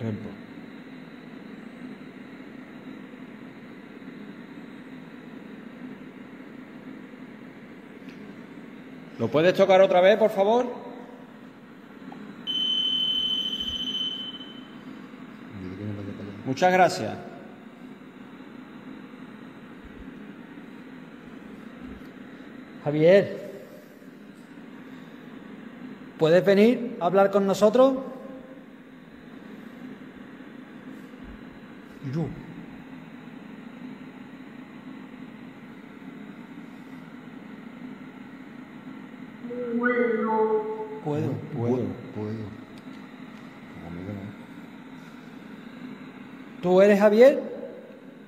ejemplo. ¿Lo puedes tocar otra vez, por favor? Muchas gracias. Javier, ¿puedes venir a hablar con nosotros? Yo. Puedo. Puedo. ¿Tú eres Javier?